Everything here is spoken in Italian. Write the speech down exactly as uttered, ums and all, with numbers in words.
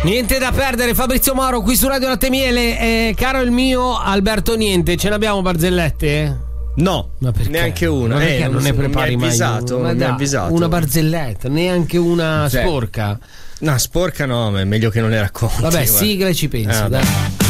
Niente da perdere, Fabrizio Moro qui su Radio Latte Miele. Eh, caro il mio Alberto Niente, ce n'abbiamo barzellette? No, neanche una. Ma perché eh, non, non ne prepari mi hai avvisato, mai una? non mi hai avvisato. Una barzelletta, neanche una cioè, sporca. No, sporca no, ma è meglio che non le racconti. Vabbè, guarda. sigla e ci penso, Ah, dai.